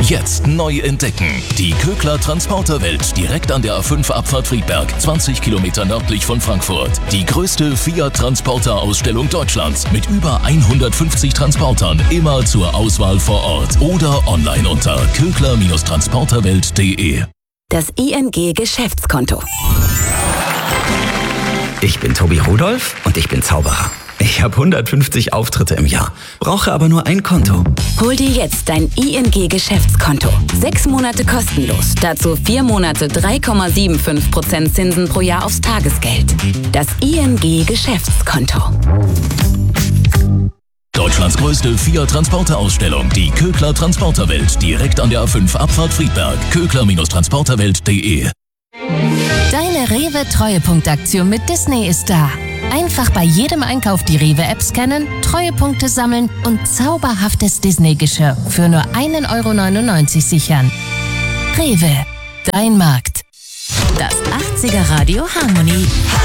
Jetzt neu entdecken. Die Kögler Transporterwelt direkt an der A5 Abfahrt Friedberg, 20 Kilometer nördlich von Frankfurt. Die größte Fiat-Transporter-Ausstellung Deutschlands mit über 150 Transportern, immer zur Auswahl vor Ort oder online unter kögler-transporterwelt.de. Das ING Geschäftskonto. Ich bin Tobi Rudolph und ich bin Zauberer. Ich habe 150 Auftritte im Jahr, brauche aber nur ein Konto. Hol dir jetzt dein ING Geschäftskonto. 6 Monate kostenlos. Dazu 4 Monate 3,75% Zinsen pro Jahr aufs Tagesgeld. Das ING Geschäftskonto. Deutschlands größte Fiat-Transporter-Ausstellung, die Kögler Transporterwelt, direkt an der A5 Abfahrt Friedberg, kögler-transporterwelt.de. Deine Rewe-Treuepunktaktion mit Disney ist da. Einfach bei jedem Einkauf die Rewe-App scannen, Treuepunkte sammeln und zauberhaftes Disney-Geschirr für nur 1,99 € sichern. Rewe, dein Markt. Das 80er Radio Harmony.